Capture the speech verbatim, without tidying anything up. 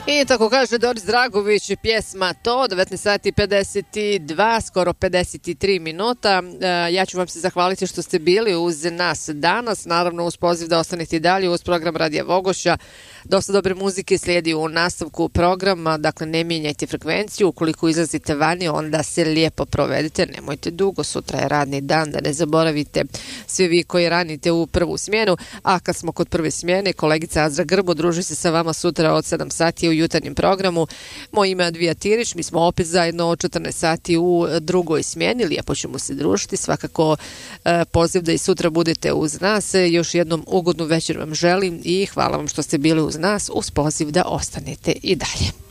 I tako kaže Doris Dragović, pjesma to, devetnaest sati pedeset dva, skoro pedeset tri minuta. Ja ću vam se zahvaliti što ste bili uz nas danas, naravno uz poziv da ostanete i dalje uz program Radija Vogošća. Dosta dobre muzike slijedi u nastavku programa, dakle ne mijenjajte frekvenciju, ukoliko izlazite vani onda se lijepo provedite, nemojte dugo, sutra je radni dan, da ne zaboravite svi vi koji ranite u prvu smjenu, a kad smo kod prve smjene, kolegica Azra Grbo druži se sa vama sutra od sedam sati u jutarnjem programu. Moje ime je Advija Tirić, mi smo opet zajedno od četrnaest sati u drugoj smjeni, lijepo ćemo se družiti, svakako eh, poziv da i sutra budete uz nas, još jednom ugodnu večer vam želim i hvala vam što ste bili uz nas, uz poziv da ostanete i dalje.